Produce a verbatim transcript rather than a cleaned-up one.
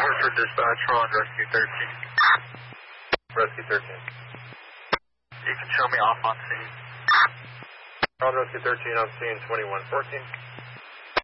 for dispatch, we're on Rescue thirteen. Rescue thirteen. You can show me off on scene. On Rescue thirteen, I'm seeing twenty-one fourteen.